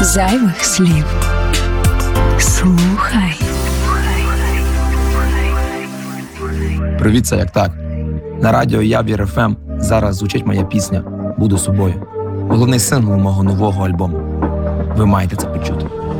зайвих слів. Слухай. Привіт, це як так. На радіо Ябір ФМ зараз звучить моя пісня «Буду собою». Головний сингл мого нового альбому. Ви маєте це почути.